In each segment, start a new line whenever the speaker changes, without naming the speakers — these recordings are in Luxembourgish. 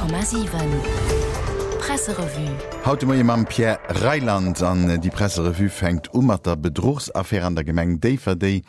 100,7 Presserevue.
Haut moi mam Pierre Reiland an die Presserevue fängt mat der Bedrohsaffäre an der Gemeng DVD.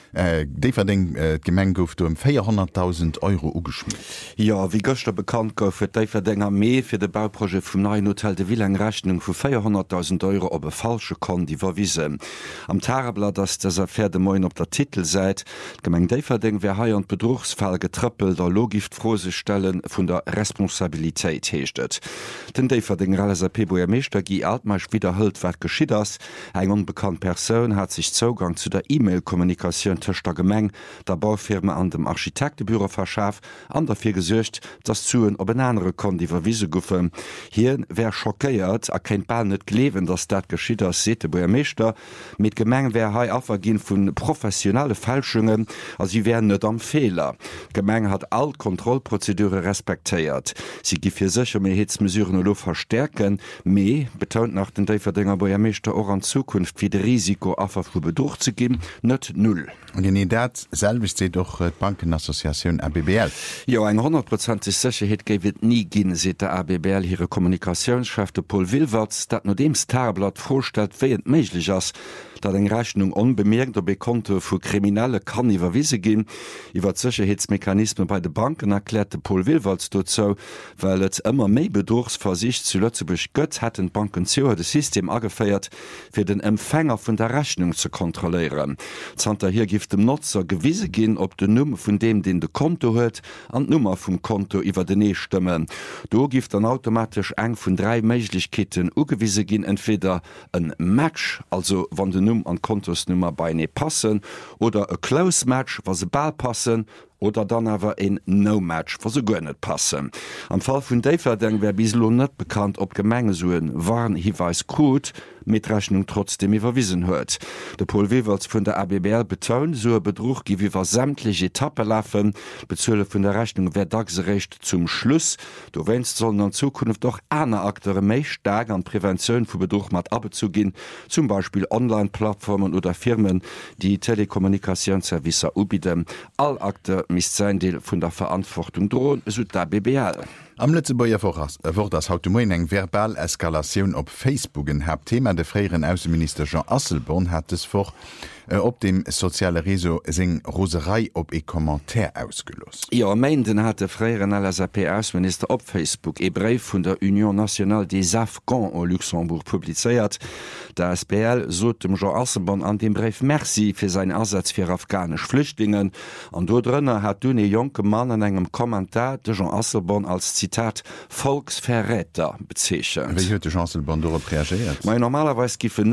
Gemeng gouf du 400.000 € ugeschmiert.
Ja, wie gëchter bekannt gouf fir d'Deiferdennger mee fir de Bauproje vum neuen Hotel de Ville eng Rechnung vu 400.000 € op e falsche Kon die verwiese. Am Tageblatt ass des Affaire de Moin op der Titel seit, Gemeng Deiferdeng wär haier an Bedrohsfall getrëppelt der Logift frose Stellen vun der Responsabiltäit heeschtet. Den Deiferdeng RLSAP Boer Meeser gi altmeich wiederhëlt wat geschieet ass. Eng unbekannt Persoun hat sich Zugang zu der E-Mail-Kommunikation der Gemeng der Baufirme an dem Architektebüro verschaff, an der fir gesuercht, dass zuen op en andere kon die verwiese goufen. Hier wär schockéiert, erkennt ball net glewen, dass dat geschieet as sete Boer Meeser, mit Gemeng wär hai afergin vun professionelle Fälschungen, as sie wären net am Fehler. Gemeng hat all Kontrollprozedure respektéiert. Sie gi fir sech um Heetsmesuren lo verstärken, me betont nach den Deiferdennger Boer Meeser auch an Zukunft wie de Risiko aferfu bedurchzugin, net null.
Und in dat selbst se doch Bankenassoziation ABBL.
Ja, eng 100% Sicherheit gewet nie ginn, se der ABBL ihre Kommunikationschef Paul Wilwarts, dat no dem Starblatt vorstellt, wie et méiglich ass, dat eng Rechnung unbemerkt op Konto vu Kriminelle kann iwwerwiese gin. Iwer Sicherheitsmechanismen bei de Banken erklärte Paul Wilwarts dozo, weil et immer méi Bedurchsversicht zu Lützeburg gëtt hat den Bankenzoer de System agefeiert, fir den Empfänger vun der Rechnung zu kontrollieren. Zter hier gift dem Nutzer gewiese gin, ob de Nummer vun dem den de Konto huet an Nummer vum Konto iwwer de nee stimmen. Do gift dann automatisch eng vun 3 Möglichkeiten ugewiese gin, entweder ein Match, also wann de Nummer an Kontosnummer bei ne passen, oder a Close Match, was se ball passen, oder dann awer en No-Match, was se gënnet passen. Am Fall vun Deiferdeng wär bislo net bekannt, ob Gemengesuen waren hiweis gut, mit Rechnung trotzdem iwwerwiesen huet. De Paul Wilwarts vun der ABBL betont, so Betrug gi iwwer sämtliche Etappe laffen, bezule vun der Rechnung wär dagsrecht zum Schluss. Du wennst sollen an Zukunft doch aner Akteure méi stark an Präventionun vu Betrug mat abzugin, zum Beispiel Online-Plattformen oder Firmen, die Telekommunikationsservice ubieden. All Akte mis sein Deel vun der Verantwortung drohen, so der BBL.
Am Lützeburger Wort as haut Moin eng verbal Eskalationun op Facebooken hab Thema de freieren Außenminister Jean Asselborn hat es vor op dem soziale Reso seg Roserei op e Kommentar ausgelost.
Ja, Meinden hat de freieren LSAP-Außenminister op Facebook e Brief vun der Union Nationale des Afghans au Luxembourg publizeiert. Der SPL sot dem Jean Asselborn an dem Brief Merci fir sein Ersatz fir afghanisch Flüchtlingen. An do drinnner hat dune jonke Mann an engem Kommentar de Jean Asselborn als Zitat Volksverräter bezeechen.
Wie huet de Jean Asselborn dorop reagiert?
Normalerweise gife